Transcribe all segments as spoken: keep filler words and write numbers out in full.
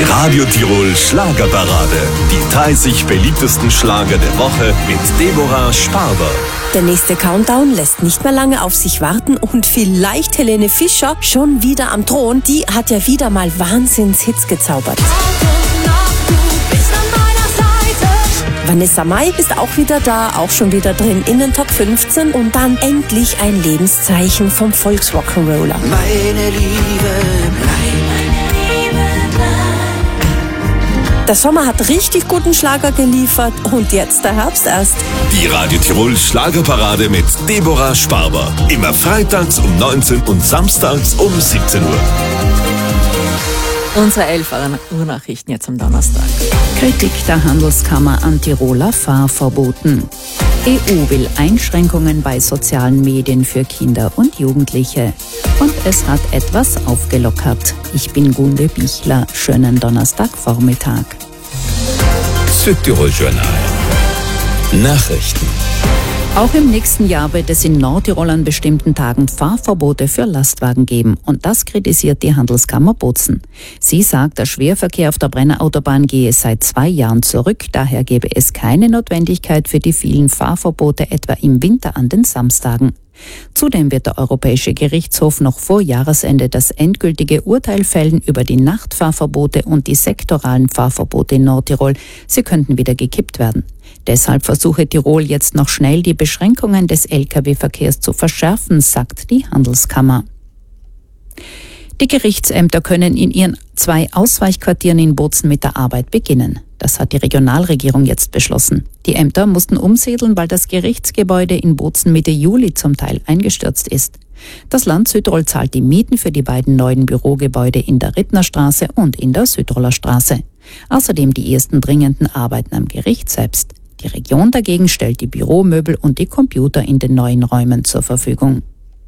Radio Tirol Schlagerparade. Die dreißig beliebtesten Schlager der Woche mit Deborah Sparber. Der nächste Countdown lässt nicht mehr lange auf sich warten und vielleicht Helene Fischer schon wieder am Thron. Die hat ja wieder mal Wahnsinnshits gezaubert. Vanessa Mai ist auch wieder da, auch schon wieder drin in den Top fünfzehn und dann endlich ein Lebenszeichen vom Volksrock'n'Roller. Meine Liebe, bleib, meine Liebe, bleib. Der Sommer hat richtig guten Schlager geliefert und jetzt der Herbst erst. Die Radio Tirol Schlagerparade mit Deborah Sparber. Immer freitags um neunzehn und samstags um siebzehn Uhr. Unsere elf Uhr Nachrichten jetzt am Donnerstag. Kritik der Handelskammer an Tiroler Fahrverboten. E U will Einschränkungen bei sozialen Medien für Kinder und Jugendliche. Und es hat etwas aufgelockert. Ich bin Gunde Bichler. Schönen Donnerstagvormittag. Südtirol Journal. Nachrichten. Auch im nächsten Jahr wird es in Nordtirol an bestimmten Tagen Fahrverbote für Lastwagen geben. Und das kritisiert die Handelskammer Bozen. Sie sagt, der Schwerverkehr auf der Brennerautobahn gehe seit zwei Jahren zurück. Daher gebe es keine Notwendigkeit für die vielen Fahrverbote, etwa im Winter an den Samstagen. Zudem wird der Europäische Gerichtshof noch vor Jahresende das endgültige Urteil fällen über die Nachtfahrverbote und die sektoralen Fahrverbote in Nordtirol. Sie könnten wieder gekippt werden. Deshalb versuche Tirol jetzt noch schnell die Beschränkungen des L K W-Verkehrs zu verschärfen, sagt die Handelskammer. Die Gerichtsämter können in ihren zwei Ausweichquartieren in Bozen mit der Arbeit beginnen. Das hat die Regionalregierung jetzt beschlossen. Die Ämter mussten umsiedeln, weil das Gerichtsgebäude in Bozen Mitte Juli zum Teil eingestürzt ist. Das Land Südtirol zahlt die Mieten für die beiden neuen Bürogebäude in der Rittnerstraße und in der Südtiroler Straße. Außerdem die ersten dringenden Arbeiten am Gericht selbst. Die Region dagegen stellt die Büromöbel und die Computer in den neuen Räumen zur Verfügung.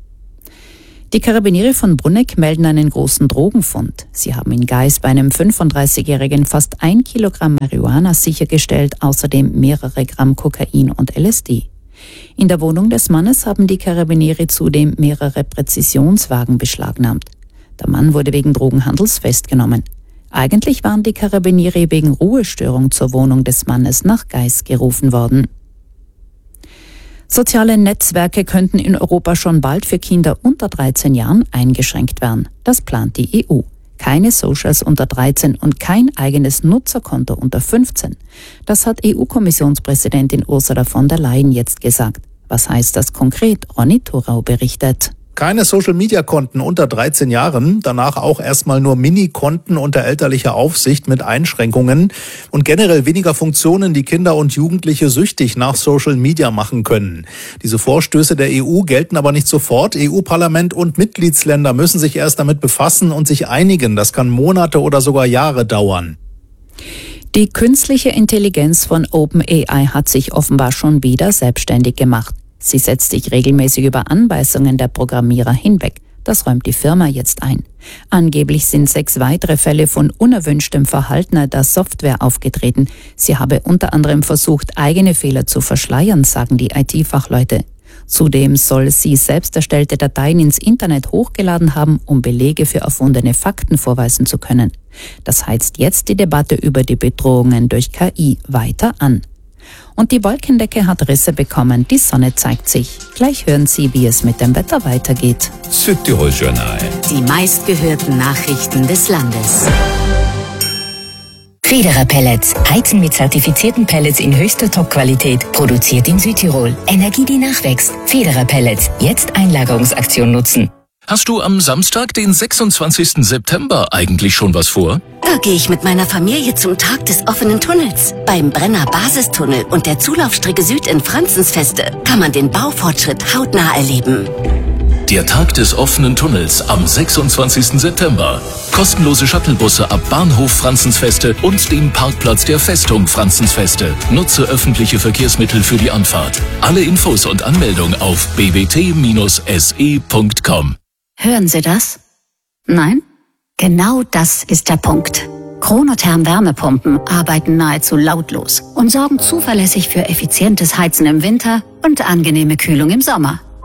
Die Karabiniere von Brunegg melden einen großen Drogenfund. Sie haben in Geis bei einem fünfunddreißigjährigen fast ein Kilogramm Marihuana sichergestellt, außerdem mehrere Gramm Kokain und L S D. In der Wohnung des Mannes haben die Karabiniere zudem mehrere Präzisionswagen beschlagnahmt. Der Mann wurde wegen Drogenhandels festgenommen. Eigentlich waren die Karabiniere wegen Ruhestörung zur Wohnung des Mannes nach Geis gerufen worden. Soziale Netzwerke könnten in Europa schon bald für Kinder unter dreizehn Jahren eingeschränkt werden. Das plant die E U. Keine Socials unter dreizehn und kein eigenes Nutzerkonto unter fünfzehn. Das hat E U-Kommissionspräsidentin Ursula von der Leyen jetzt gesagt. Was heißt das konkret? Ronny Thorau berichtet. Keine Social-Media-Konten unter dreizehn Jahren, danach auch erstmal nur Mini-Konten unter elterlicher Aufsicht mit Einschränkungen und generell weniger Funktionen, die Kinder und Jugendliche süchtig nach Social-Media machen können. Diese Vorstöße der E U gelten aber nicht sofort. E U-Parlament und Mitgliedsländer müssen sich erst damit befassen und sich einigen. Das kann Monate oder sogar Jahre dauern. Die künstliche Intelligenz von OpenAI hat sich offenbar schon wieder selbstständig gemacht. Sie setzt sich regelmäßig über Anweisungen der Programmierer hinweg. Das räumt die Firma jetzt ein. Angeblich sind sechs weitere Fälle von unerwünschtem Verhalten der Software aufgetreten. Sie habe unter anderem versucht, eigene Fehler zu verschleiern, sagen die I T-Fachleute. Zudem soll sie selbst erstellte Dateien ins Internet hochgeladen haben, um Belege für erfundene Fakten vorweisen zu können. Das heizt jetzt die Debatte über die Bedrohungen durch K I weiter an. Und die Wolkendecke hat Risse bekommen, die Sonne zeigt sich. Gleich hören Sie, wie es mit dem Wetter weitergeht. Südtirol Journal. Die meistgehörten Nachrichten des Landes. Federer Pellets. Heizen mit zertifizierten Pellets in höchster Top-Qualität. Produziert in Südtirol. Energie, die nachwächst. Federer Pellets. Jetzt Einlagerungsaktion nutzen. Hast du am Samstag, den sechsundzwanzigsten September, eigentlich schon was vor? Da gehe ich mit meiner Familie zum Tag des offenen Tunnels. Beim Brenner Basistunnel und der Zulaufstrecke Süd in Franzensfeste kann man den Baufortschritt hautnah erleben. Der Tag des offenen Tunnels am sechsundzwanzigsten September. Kostenlose Shuttlebusse ab Bahnhof Franzensfeste und dem Parkplatz der Festung Franzensfeste. Nutze öffentliche Verkehrsmittel für die Anfahrt. Alle Infos und Anmeldung auf b w t s e punkt com. Hören Sie das? Nein? Genau das ist der Punkt. Chronotherm Wärmepumpen arbeiten nahezu lautlos und sorgen zuverlässig für effizientes Heizen im Winter und angenehme Kühlung im Sommer.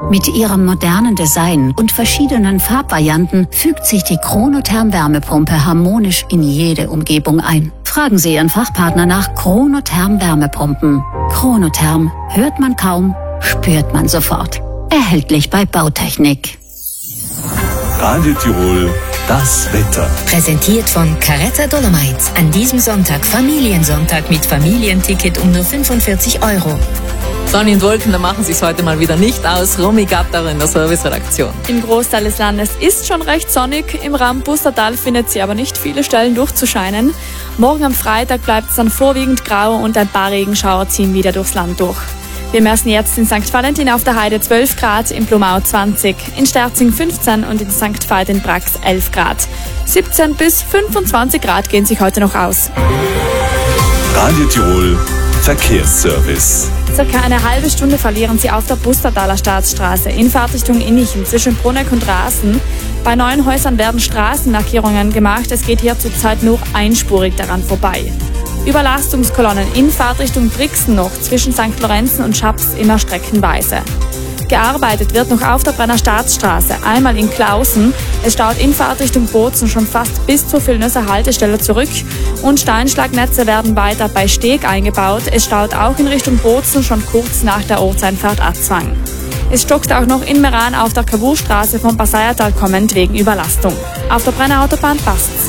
Mit ihrem modernen Design und verschiedenen Farbvarianten fügt sich die Chronotherm Wärmepumpe harmonisch in jede Umgebung ein. Fragen Sie Ihren Fachpartner nach Chronotherm Wärmepumpen. Chronotherm hört man kaum, spürt man sofort. Erhältlich bei Bautechnik. Radio Tirol, das Wetter. Präsentiert von Caretta Dolomites. An diesem Sonntag Familiensonntag mit Familienticket um nur fünfundvierzig Euro. Sonne und Wolken, da machen Sie es heute mal wieder nicht aus. Romy Gatter in der Serviceredaktion. Im Großteil des Landes ist schon recht sonnig. Im Raum Pustertal findet sie aber nicht viele Stellen durchzuscheinen. Morgen am Freitag bleibt es dann vorwiegend grau und ein paar Regenschauer ziehen wieder durchs Land durch. Wir messen jetzt in Sankt Valentin auf der Heide zwölf Grad, in Blumau zwanzig, in Sterzing fünfzehn und in Sankt Veit in Brax elf Grad. siebzehn bis fünfundzwanzig Grad gehen sich heute noch aus. Radio Tirol, Verkehrsservice. Circa eine halbe Stunde verlieren Sie auf der Pustertaler Staatsstraße in Fahrtrichtung Innichen zwischen Bruneck und Rasen. Bei neuen Häusern werden Straßenlackierungen gemacht. Es geht hier zurzeit nur einspurig daran vorbei. Überlastungskolonnen in Fahrtrichtung Brixen noch zwischen Sankt Lorenzen und Schaps immer streckenweise. Gearbeitet wird noch auf der Brenner Staatsstraße, einmal in Klausen. Es staut in Fahrtrichtung Bozen schon fast bis zur Villnösser Haltestelle zurück. Und Steinschlagnetze werden weiter bei Steg eingebaut. Es staut auch in Richtung Bozen schon kurz nach der Ortseinfahrt Atzwang. Es stockt auch noch in Meran auf der Kavurstraße vom Passaiertal kommend wegen Überlastung. Auf der Brenner Autobahn passt's.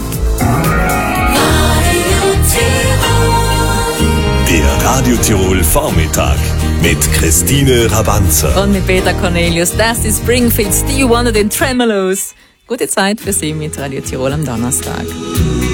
Der Radio Tirol Vormittag mit Christine Rabanzer. Und mit Peter Cornelius. Das ist Springfield, Stevie Wonder, den Tremolos. Gute Zeit für Sie mit Radio Tirol am Donnerstag.